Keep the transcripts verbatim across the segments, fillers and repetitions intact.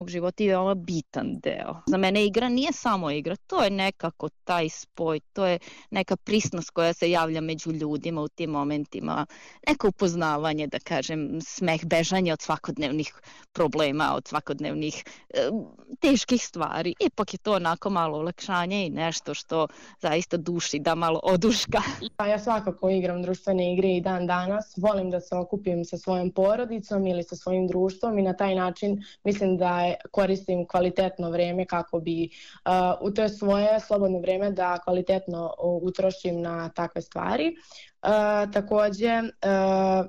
života i veoma bitan deo. Za mene igra nije samo igra, to je nekako taj spoj, to je neka prisnost koja se javlja među ljudima u tim momentima, neko upoznavanje, da kažem, smeh, bežanje od svakodnevnih problema, od svakodnevnih e, teških stvari. Ipak je to onako malo olakšanje i nešto što zaista duši da malo oduška. Ja svakako igram društvene igre i dan danas. Volim da se okupim sa svojom porodicom ili sa svojim društvom i na taj način mislim da koristim kvalitetno vreme kako bi uh, u to svoje slobodno vreme da kvalitetno utrošim na takve stvari. Uh, takođe, uh,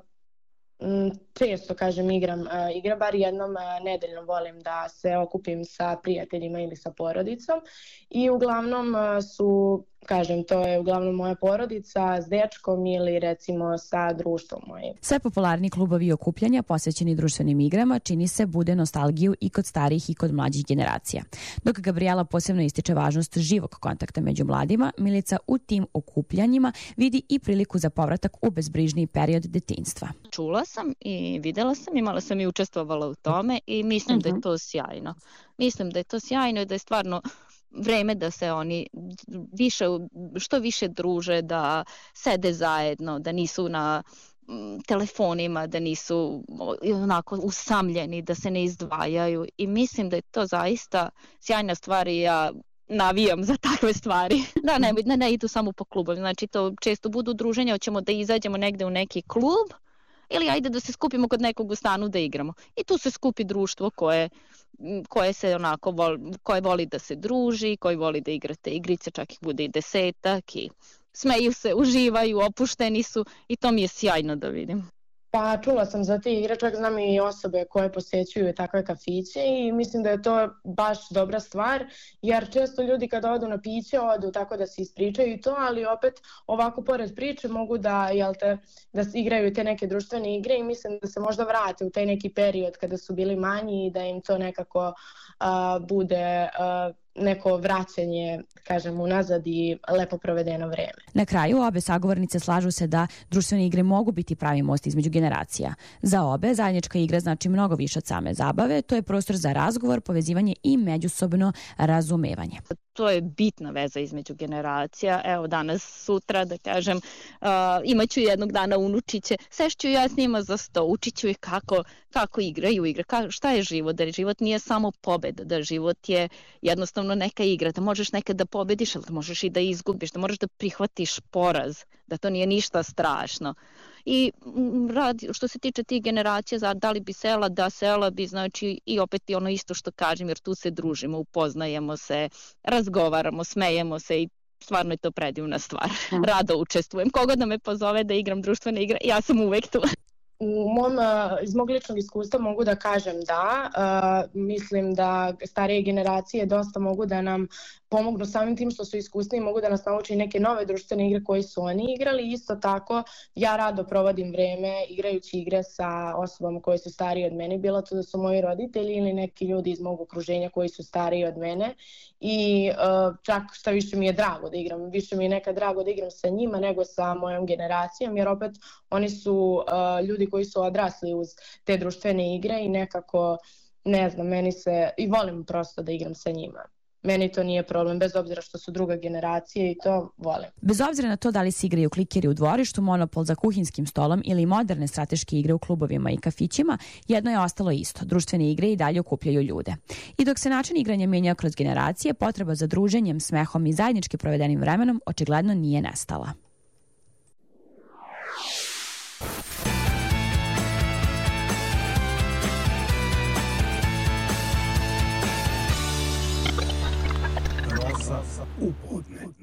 često, kažem, igram uh, igra, bar jednom uh, nedeljno volim da se okupim sa prijateljima ili sa porodicom i uglavnom uh, su, kažem, to je uglavnom moja porodica s dečkom ili recimo sa društvom mojim. Sve popularni klubovi i okupljanja posvećeni društvenim igrama čini se bude nostalgiju i kod starijih i kod mlađih generacija. Dok Gabriela posebno ističe važnost živog kontakta među mladima, Milica u tim okupljanjima vidi i priliku za povratak u bezbrižniji period detinjstva. Čula sam i videla sam, imala sam i učestvovala u tome i mislim uh-huh. da je to sjajno. Mislim da je to sjajno i da je stvarno vreme da se oni više, što više druže, da sede zajedno, da nisu na telefonima, da nisu onako usamljeni, da se ne izdvajaju i mislim da je to zaista sjajna stvar i ja navijam za takve stvari. Da, ne, ne, ne idu samo po klubovima, znači to često budu druženja, hoćemo da izađemo negde u neki klub ili ajde da se skupimo kod nekog u stanu da igramo. I tu se skupi društvo koje, koje se onako voli, koje voli da se druži, koji voli da igra te igrice, čak ih bude i desetak i smeju se, uživaju, opušteni su i to mi je sjajno da vidim. Pa čula sam za te igre, čak znam i osobe koje posećuju takve kafiće i mislim da je to baš dobra stvar, jer često ljudi kada odu na piće odu tako da se ispričaju i to, ali opet ovako pored priče mogu da, jel te, da igraju te neke društvene igre i mislim da se možda vrate u taj neki period kada su bili manji i da im to nekako uh, bude uh, neko vraćanje, kažem, unazad i lepo provedeno vreme. Na kraju, obe sagovornice slažu se da društvene igre mogu biti pravi most između generacija. Za obe, zajednička igra znači mnogo više od same zabave, to je prostor za razgovor, povezivanje i međusobno razumevanje. To je bitna veza između generacija. Evo danas, sutra, da kažem, uh, imaću jednog dana unučiće, sešću ja s njima za sto, učit ću ih kako, kako igraju igre, ka, šta je život, da život nije samo pobeda, da život je jednostavno neka igra, da možeš nekad da pobediš, ali da možeš i da izgubiš, da možeš da prihvatiš poraz, da to nije ništa strašno. I radi, što se tiče tih generacija, da li bi sela, da sela bi, znači i opet i ono isto što kažem, jer tu se družimo, upoznajemo se, razgovaramo, smejemo se i stvarno je to predivna stvar. Rado učestvujem. Koga da me pozove da igram društvene igre, ja sam uvek tu. U mom, iz mog ličnog iskustva mogu da kažem da, uh, mislim da starije generacije dosta mogu da nam pomognu samim tim što su iskusni i mogu da nas nauči neke nove društvene igre koje su oni igrali. Isto tako, ja rado provodim vreme igrajući igre sa osobama koje su starije od mene, bilo to da su moji roditelji ili neki ljudi iz mog okruženja koji su stariji od mene i uh, čak šta više mi je drago da igram, više mi je nekad drago da igram sa njima nego sa mojom generacijom, jer opet oni su uh, ljudi koji su odrasli uz te društvene igre i nekako, ne znam, meni se, i volim prosto da igram sa njima. Meni to nije problem, bez obzira što su druga generacija i to volim. Bez obzira na to da li se igraju klikeri u dvorištu, monopol za kuhinskim stolom ili moderne strateške igre u klubovima i kafićima, jedno je ostalo isto. Društvene igre i dalje okupljaju ljude. I dok se način igranja menja kroz generacije, potreba za druženjem, smehom i zajednički provedenim vremenom očigledno nije nestala. U podne.